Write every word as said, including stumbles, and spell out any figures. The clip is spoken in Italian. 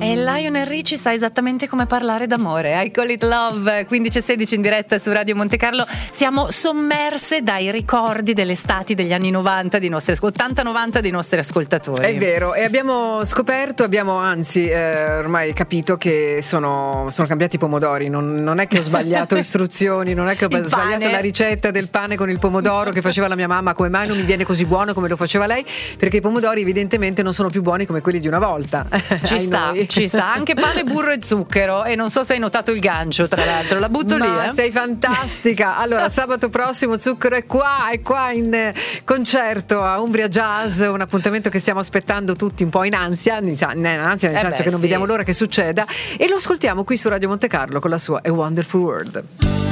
E Lionel Richie sa esattamente come parlare d'amore. I Call It Love, quindici e sedici in diretta su Radio Monte Carlo. Siamo sommerse dai ricordi delle estati degli anni novanta di nostri ottanta novanta dei nostri ascoltatori. È vero, e abbiamo scoperto, abbiamo anzi eh, ormai capito che sono, sono cambiati i pomodori. Non, non è che ho sbagliato istruzioni, non è che ho Il sbagliato pane. La ricetta del pane con il pomodoro che faceva la mia mamma. Come mai non mi viene così buono come lo faceva lei? Perché i pomodori evidentemente non sono più buoni come quelli di una volta. Ci sta, noi. ci sta. Anche pane, burro e zucchero. E non so se hai notato il gancio, tra l'altro. La butto Ma lì, eh? sei fantastica. Allora, sabato prossimo Zucchero è qua, è qua in eh, concerto a Umbria Jazz, un appuntamento che stiamo aspettando tutti un po' in ansia, in ansia nel Eh senso beh, che non sì. vediamo l'ora che succeda, e lo ascoltiamo qui su Radio Monte Carlo con la sua A Wonderful World.